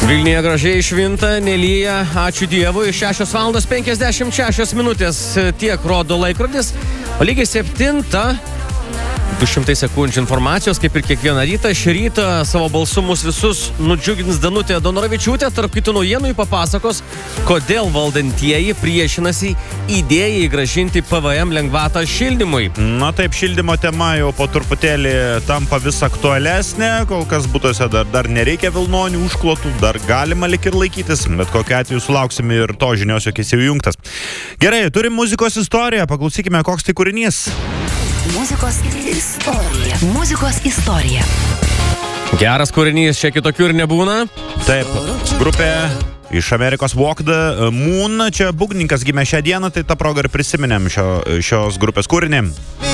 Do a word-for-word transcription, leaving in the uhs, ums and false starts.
Vilniuje gražiai švinta, nelyja, ačiū Dievui, šešios valandos penkiasdešimt šešios minutės tiek rodo laikrodis, o lygiai septintą, du šimtai sekundžių informacijos, kaip ir kiekvieną rytą. Šį rytą savo balsu mus visus nudžiugins Danutė Donoravičiūtė, tarp kitų naujienų papasakos, kodėl valdantieji priešinasi idėjai grąžinti P V M lengvatą šildymui. Na taip, šildymo tema jau po truputėlį tampa vis aktualesnė, kol kas butuose dar, dar nereikia vilnonių užklotų, dar galima lik ir laikytis, bet kokiu atveju sulauksime ir to žinios, jog jis jau įjungtas. Gerai, turim muzikos istoriją, paklausykime, koks tai kūrinys. Muzikos istorija. Muzikos istorija. Geras kūrinys, čia kitokių ir nebūna. Taip, grupė iš Amerikos Walk the Moon. Čia būgnininkas gimė šią dieną, tai tą progą ir prisiminėm šio, šios grupės kūrinį.